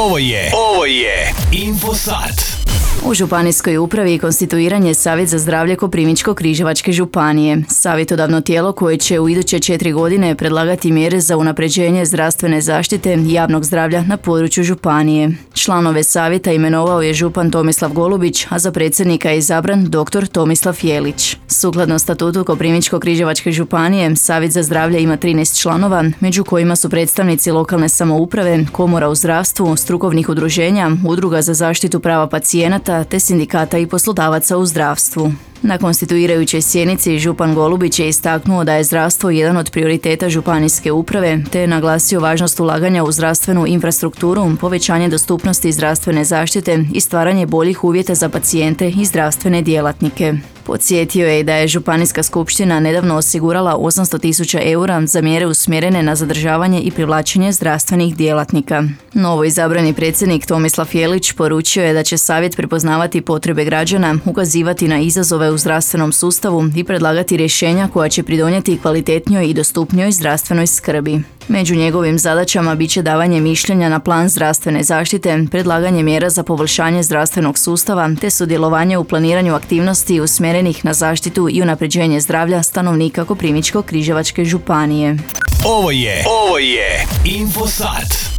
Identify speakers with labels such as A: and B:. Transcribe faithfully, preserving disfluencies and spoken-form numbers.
A: Ovo je, ovo je Infosat.
B: U županijskoj upravi konstituiran je Savjet za zdravlje Koprivničko-križevačke županije. Savjetodavno tijelo koje će u iduće četiri godine predlagati mjere za unapređenje zdravstvene zaštite i javnog zdravlja na području županije. Članove savjeta imenovao je župan Tomislav Golubić, a za predsjednika je izabran doktor Tomislav Jelić. Sukladno statutu Koprivničko-križevačke županije, Savjet za zdravlje ima trinaest članova, među kojima su predstavnici lokalne samouprave, komora u zdravstvu, strukovnih udruženja, udruga za zaštitu prava pacijenata te sindikata i poslodavaca u zdravstvu. Na konstituirajućoj sjednici župan Golubić je istaknuo da je zdravstvo jedan od prioriteta županijske uprave te je naglasio važnost ulaganja u zdravstvenu infrastrukturu, povećanje dostupnosti zdravstvene zaštite i stvaranje boljih uvjeta za pacijente i zdravstvene djelatnike. Podsjetio je da je Županijska skupština nedavno osigurala osamsto tisuća eura za mjere usmjerene na zadržavanje i privlačenje zdravstvenih djelatnika. Novo izabrani predsjednik Tomislav Jelić poručio je da će savjet prepoznavati potrebe građana, ukazivati na izazove u zdravstvenom sustavu i predlagati rješenja koja će pridonijeti kvalitetnijoj i dostupnijoj zdravstvenoj skrbi. Među njegovim zadaćama bit će davanje mišljenja na plan zdravstvene zaštite, predlaganje mjera za poboljšanje zdravstvenog sustava te sudjelovanje u planiranju aktivnosti usmjerenih na zaštitu i unapređenje zdravlja stanovnika Koprivničko-križevačke županije.
A: Ovo je, ovo je Infosat.